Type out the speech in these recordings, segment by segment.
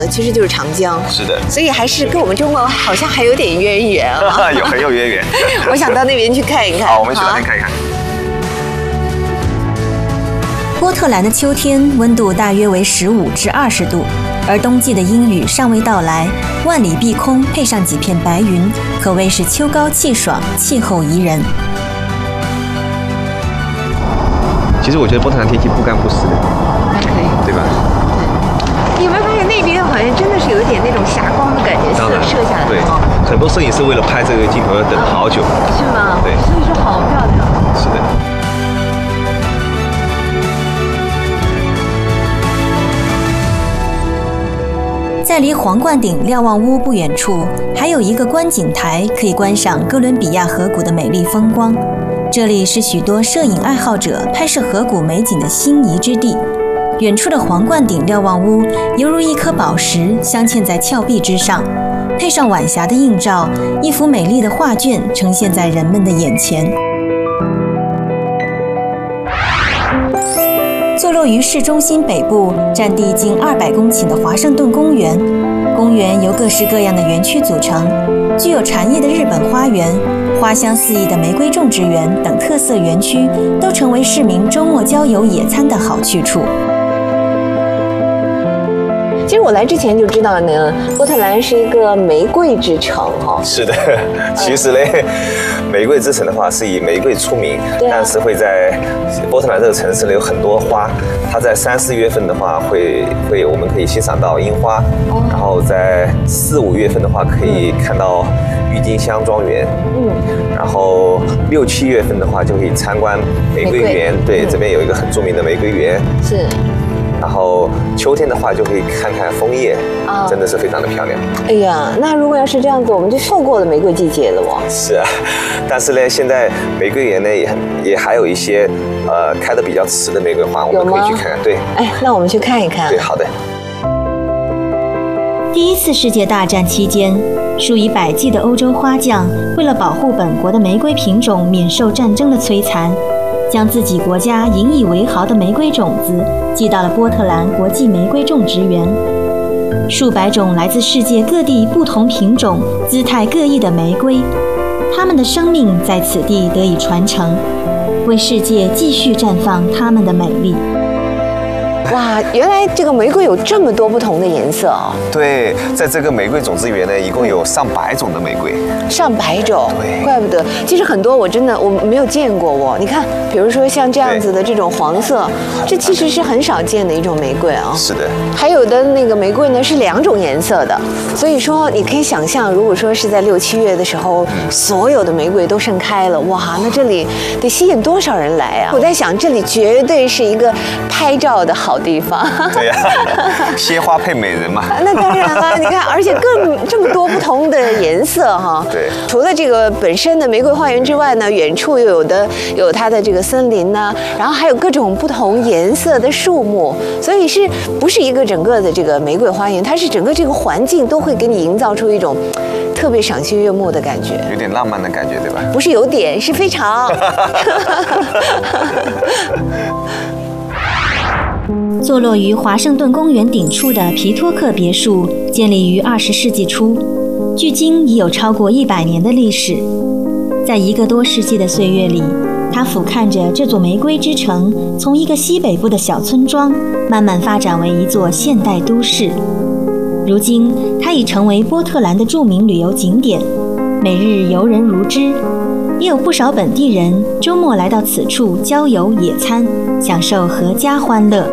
其实就是长江。 是的， 所以还是跟我们中国好像还有点渊源啊， 很有渊源。 我想到那边去看一看。 好，我们去那边看一看。 波特兰的秋天温度大约为15至20度，而冬季的阴雨尚未到来，万里碧空配上几片白云，可谓是秋高气爽，气候宜人。 其实我觉得波特兰天气不干不湿的， 还可以， 对吧？ 你有没有发现那边好像真的是有一点那种霞光的感觉，射下来。 对，很多摄影师为了拍这个镜头要等好久。 是吗？ 对， 所以说好漂亮。 是的。 在离皇冠顶瞭望屋不远处，还有一个观景台，可以观赏哥伦比亚河谷的美丽风光。这里是许多摄影爱好者拍摄河谷美景的心仪之地。远处的皇冠顶瞭望屋犹如一颗宝石镶嵌在峭壁之上，配上晚霞的映照，一幅美丽的画卷呈现在人们的眼前。坐落于市中心北部，占地近200公顷的华盛顿公园。公园由各式各样的园区组成，具有禅意的日本花园、花香四溢的玫瑰种植园等特色园区，都成为市民周末郊游野餐的好去处。 其实我来之前就知道呢，波特兰是一个玫瑰之城哈。 是的，其实呢，玫瑰之城的话是以玫瑰出名，但是会在波特兰这个城市呢有很多花。它在3、4月份的话我们可以欣赏到樱花，然后在4、5月份的话可以看到郁金香庄园，然后6、7月份的话就可以参观玫瑰园，对，这边有一个很著名的玫瑰园。 是。 然后秋天的话就可以看看枫叶，真的是非常的漂亮。 哎呀，那如果要是这样子，我们就错过了玫瑰季节了哦。 是啊，但是呢，现在玫瑰园呢也还有一些开得比较迟的玫瑰花，我们可以去看看。对， 哎，那我们去看一看。 对，好的。 第1次世界大战期间，数以百计的欧洲花匠为了保护本国的玫瑰品种免受战争的摧残，将自己国家引以为豪的玫瑰种子寄到了波特兰国际玫瑰种植园。数百种来自世界各地不同品种、姿态各异的玫瑰，它们的生命在此地得以传承，为世界继续绽放它们的美丽。 哇，原来这个玫瑰有这么多不同的颜色哦。 对，在这个玫瑰种子园呢，一共有上百种的玫瑰。 上百种， 对， 怪不得。其实很多我没有见过哦。你看，比如说像这样子的这种黄色，这其实是很少见的一种玫瑰啊。 是的。 还有的那个玫瑰呢是2种颜色的，所以说你可以想象，如果说是在6、7月的时候，所有的玫瑰都盛开了，哇，那这里得吸引多少人来啊！我在想，这里绝对是一个拍照的好地方。 对呀，鲜花配美人嘛。 那当然了，你看，而且这么多不同的颜色哈。 对。 除了这个本身的玫瑰花园之外呢，远处又有它的这个森林呢，然后还有各种不同颜色的树木，所以是不是一个整个的这个玫瑰花园？它是整个这个环境都会给你营造出一种特别赏心悦目的感觉， 有点浪漫的感觉，对吧？ 不是有点，是非常。 坐落于华盛顿公园顶处的皮托克别墅，建立于20世纪初，距今已有超过100年的历史。在1个多世纪的岁月里，它俯瞰着这座玫瑰之城，从一个西北部的小村庄，慢慢发展为一座现代都市。如今，它已成为波特兰的著名旅游景点，每日游人如织。也有不少本地人周末来到此处郊游野餐，享受阖家欢乐。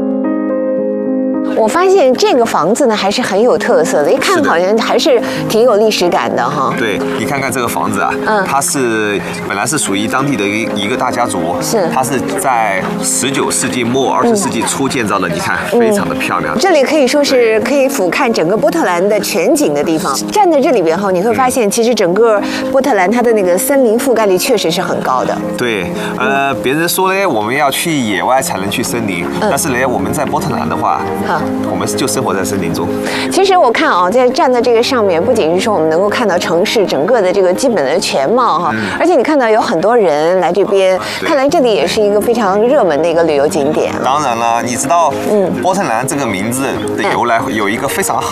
我发现这个房子呢还是很有特色的，一看好像还是挺有历史感的哈。 对，你看看这个房子啊，它本来是属于当地的一个大家族，它是在19世纪末20世纪初建造的，你看非常的漂亮。 这里可以说是可以俯瞰整个波特兰的全景的地方。站在这里边后，你会发现其实整个波特兰它的那个森林覆盖率确实是很高的。 对，别人说呢，我们要去野外才能去森林，但是呢，我们在波特兰的话， 我们就生活在森林中。 其实我看啊，在站在这个上面，不仅是说我们能够看到城市整个的这个基本的全貌哈，而且你看到有很多人来这边，看来这里也是一个非常热门的一个旅游景点。 当然了，你知道波特兰这个名字的由来有一个非常